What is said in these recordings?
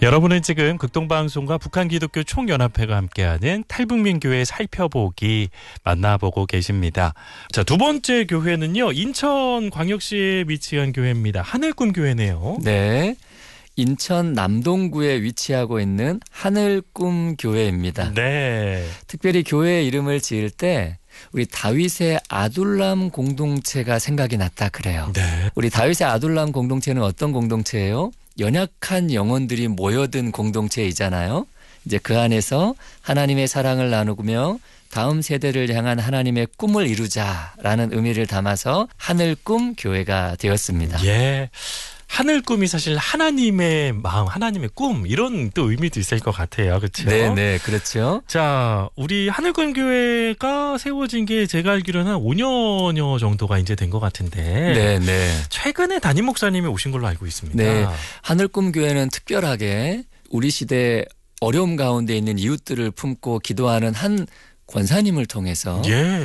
여러분은 지금 극동방송과 북한기독교 총연합회가 함께하는 탈북민교회 살펴보기 만나보고 계십니다. 자, 두 번째 교회는요, 인천광역시에 위치한 교회입니다. 하늘꿈교회네요. 네, 인천 남동구에 위치하고 있는 하늘꿈교회입니다. 네. 특별히 교회 이름을 지을 때 우리 다윗의 아둘람 공동체가 생각이 났다 그래요. 네. 우리 다윗의 아둘람 공동체는 어떤 공동체예요? 연약한 영혼들이 모여든 공동체이잖아요. 이제 그 안에서 하나님의 사랑을 나누며 다음 세대를 향한 하나님의 꿈을 이루자라는 의미를 담아서 하늘꿈 교회가 되었습니다. 예. 하늘 꿈이 사실 하나님의 마음, 하나님의 꿈 이런 또 의미도 있을 것 같아요. 그렇죠? 네, 그렇죠. 자, 우리 하늘꿈 교회가 세워진 게 제가 알기로는 한 5년여 정도가 이제 된 것 같은데 네. 최근에 담임 목사님이 오신 걸로 알고 있습니다. 네, 하늘꿈 교회는 특별하게 우리 시대 어려움 가운데 있는 이웃들을 품고 기도하는 한 권사님을 통해서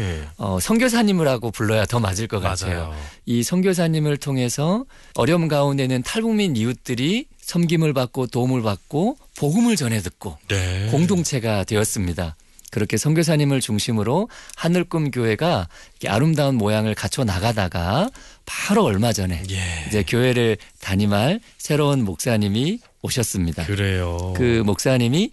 선교사님이라고 불러야 더 맞을 것 같아요. 맞아요. 이 선교사님을 통해서 어려움 가운데 있는 탈북민 이웃들이 섬김을 받고 도움을 받고 복음을 전해 듣고 공동체가 되었습니다. 그렇게 선교사님을 중심으로 하늘꿈 교회가 아름다운 모양을 갖춰 나가다가 바로 얼마 전에 이제 교회를 담임할 새로운 목사님이 오셨습니다. 그래요. 그 목사님이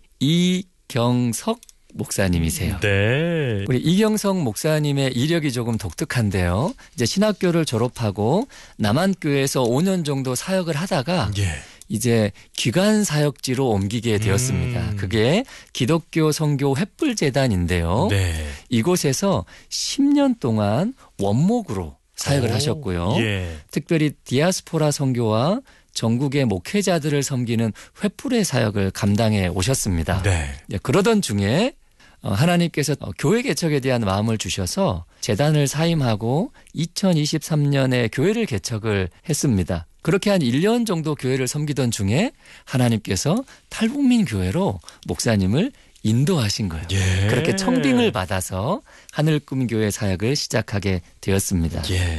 이경석 목사님이세요. 네. 우리 이경석 목사님의 이력이 조금 독특한데요. 이제 신학교를 졸업하고 남한교회에서 5년 정도 사역을 하다가 이제 기관 사역지로 옮기게 되었습니다. 그게 기독교 선교 횃불재단인데요. 이곳에서 10년 동안 원목으로 사역을 하셨고요. 특별히 디아스포라 선교와 전국의 목회자들을 섬기는 횃불의 사역을 감당해 오셨습니다. 그러던 중에 하나님께서 교회 개척에 대한 마음을 주셔서 재단을 사임하고 2023년에 교회를 개척을 했습니다. 그렇게 한 1년 정도 교회를 섬기던 중에 하나님께서 탈북민 교회로 목사님을 인도하신 거예요. 그렇게 청빙을 받아서 하늘꿈 교회 사역을 시작하게 되었습니다.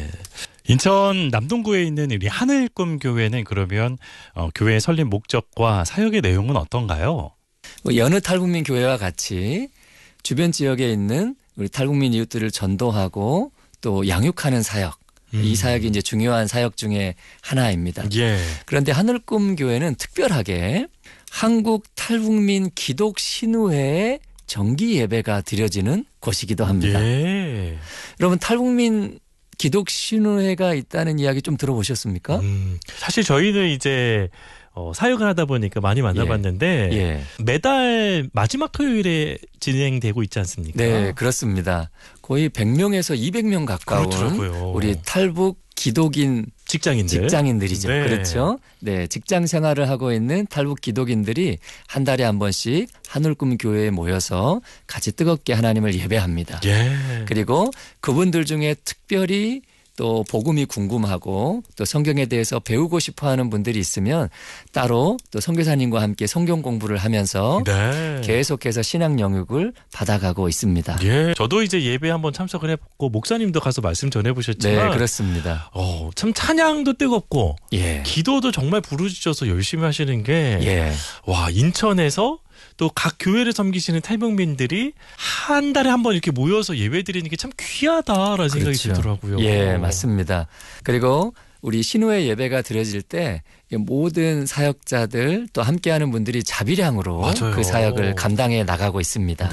인천 남동구에 있는 우리 하늘꿈 교회는 그러면 교회 설립 목적과 사역의 내용은 어떤가요? 여느 탈북민 교회와 같이 주변 지역에 있는 우리 탈북민 이웃들을 전도하고 또 양육하는 사역. 이 사역이 이제 중요한 사역 중에 하나입니다. 그런데 하늘꿈 교회는 특별하게 한국 탈북민 기독신우회의 정기 예배가 드려지는 곳이기도 합니다. 여러분 탈북민 기독신우회가 있다는 이야기 좀 들어보셨습니까? 사실 저희는 이제 사역을 하다 보니까 많이 만나봤는데 매달 마지막 토요일에 진행되고 있지 않습니까? 네, 그렇습니다. 거의 100명에서 200명 가까운 그렇더라고요. 우리 탈북 기독인 직장인들이죠. 그렇죠. 네, 직장 생활을 하고 있는 탈북 기독인들이 한 달에 한 번씩 하늘꿈 교회에 모여서 같이 뜨겁게 하나님을 예배합니다. 그리고 그분들 중에 특별히 또 복음이 궁금하고 또 성경에 대해서 배우고 싶어하는 분들이 있으면 따로 또 선교사님과 함께 성경 공부를 하면서 계속해서 신앙 영육을 받아가고 있습니다. 저도 이제 예배 한번 참석을 해봤고 목사님도 가서 말씀 전해보셨지만 네, 그렇습니다. 참 찬양도 뜨겁고 기도도 정말 부르짖어서 열심히 하시는 게 와, 인천에서 또 각 교회를 섬기시는 탈북민들이 한 달에 한 번 이렇게 모여서 예배 드리는 게 참 귀하다라는 생각이 들더라고요. 맞습니다. 그리고 우리 신우회 예배가 드려질 때 모든 사역자들 또 함께하는 분들이 자비량으로 그 사역을 감당해 나가고 있습니다.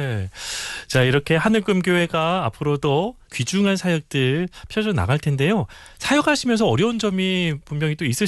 자, 이렇게 하늘꿈 교회가 앞으로도 귀중한 사역들 펴져 나갈 텐데요. 사역하시면서 어려운 점이 분명히 또 있으실